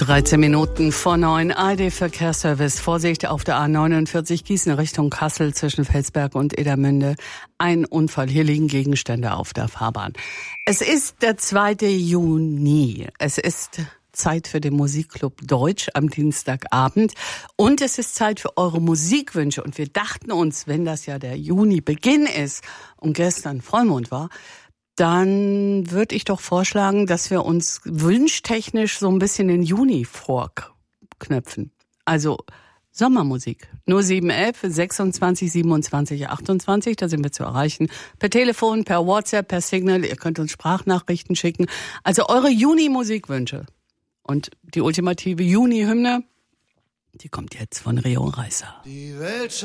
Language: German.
13 Minuten vor 9, ARD-Verkehrsservice. Vorsicht auf der A49 Gießen Richtung Kassel zwischen Felsberg und Edermünde. Ein Unfall, hier liegen Gegenstände auf der Fahrbahn. Es ist der 2. Juni. Es ist Zeit für den Musikclub Deutsch am Dienstagabend. Und es ist Zeit für eure Musikwünsche. Und wir dachten uns, wenn das ja der Juni-Beginn ist und gestern Vollmond war, dann würde ich doch vorschlagen, dass wir uns wünschtechnisch so ein bisschen den Juni vorknöpfen. Also Sommermusik. 0711 26 27 28, da sind wir zu erreichen. Per Telefon, per WhatsApp, per Signal. Ihr könnt uns Sprachnachrichten schicken. Also eure Juni-Musikwünsche. Und die ultimative Juni-Hymne, die kommt jetzt von Rio Reiser. Die Welt